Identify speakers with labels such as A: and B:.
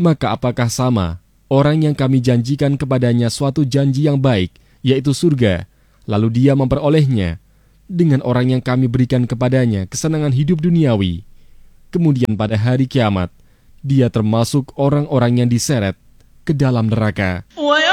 A: Maka apakah sama orang yang kami janjikan kepadanya suatu janji yang baik, yaitu surga, lalu dia memperolehnya, dengan orang yang kami berikan kepadanya kesenangan hidup duniawi, kemudian pada hari kiamat dia termasuk orang-orang yang diseret ke dalam neraka.